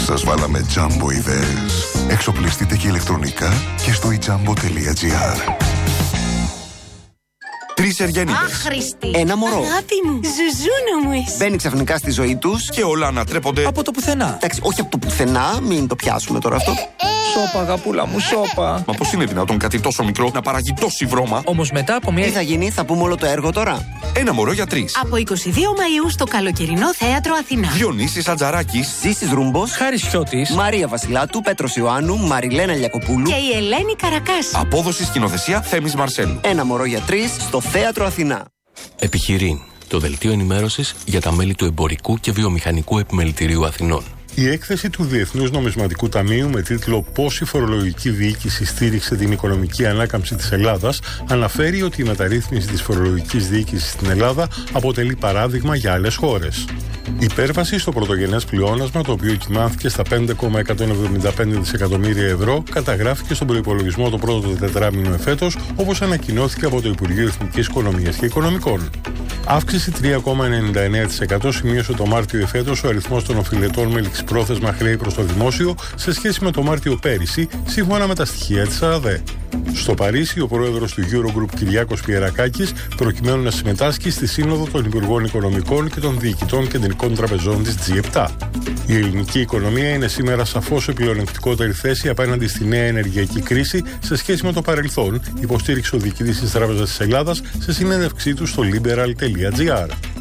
Σας βάλαμε Jumbo ιδέες. Εξοπλιστείτε και ηλεκτρονικά και στο ijambo.gr. 3 Εργένιδες. Άχρηστη. Ένα μωρό. Αγάπη μου. Ζουζούνα μου είσαι. Μπαίνει ξαφνικά στη ζωή τους Και όλα ανατρέπονται Από το πουθενά. Εντάξει, όχι από το πουθενά, μην το πιάσουμε τώρα αυτό. Σώπα, αγαπούλα μου, σώπα. Μα πώς είναι δυνατόν κάτι τόσο μικρό να παράγει τόση βρώμα? Όμως μετά από Τι μια. θα γίνει, θα πούμε όλο το έργο τώρα. Ένα μωρό για 3. Από 22 Μαΐου στο καλοκαιρινό θέατρο Αθηνά. Διονύσης Ατζαράκης. Ζήσης Ρούμπος, Χάρης Χιώτης. Μαρία Βασιλάτου, Πέτρος Ιωάννου, Μαριλένα Λιακοπούλου. Και η Ελένη Καρακάση. Απόδοση σκηνοθεσία Θέμης Μαρσέλου. Ένα μωρό για 3 στο θέατρο Αθηνά. Επιχειρήν, το δελτίο ενημέρωσης για τα μέλη του Εμπορικού και Βιομηχανικού Επιμελητηρίου Αθηνών. Η έκθεση του Διεθνούς Νομισματικού Ταμείου με τίτλο «Πώς η φορολογική διοίκηση στήριξε την οικονομική ανάκαμψη της Ελλάδας» αναφέρει ότι η μεταρρύθμιση της φορολογικής διοίκησης στην Ελλάδα αποτελεί παράδειγμα για άλλες χώρες. Η υπέρβαση στο πρωτογενές πλεόνασμα, το οποίο κυμάνθηκε στα 5,175 δισεκατομμύρια ευρώ, καταγράφηκε στον προϋπολογισμό το πρώτο τετράμινο εφέτος, όπως ανακοινώθηκε από το Υπουργείο Εθνικής Οικονομίας και Οικονομικών. Αύξηση 3,99% σημείωσε το Μάρτιο εφέτος ο αριθμός των οφειλετών με ληξιπρόθεσμα χρέη προς το δημόσιο σε σχέση με το Μάρτιο πέρυσι, σύμφωνα με τα στοιχεία της ΑΔΕ. Στο Παρίσι, ο πρόεδρος του Eurogroup Κυριάκος Πιερακάκης, προκειμένου να συμμετάσχει στη Σύνοδο των Υπουργών Οικονομικών και των Διοικητών Κεντρικών Τραπεζών της G7. Η ελληνική οικονομία είναι σήμερα σαφώς σε πλεονεκτικότερη θέση απέναντι στη νέα ενεργειακή κρίση σε σχέση με το παρελθόν, υποστήριξε ο διοικητής της Τράπεζας της Ελλάδας σε συνέντευξή του στο liberal.gr.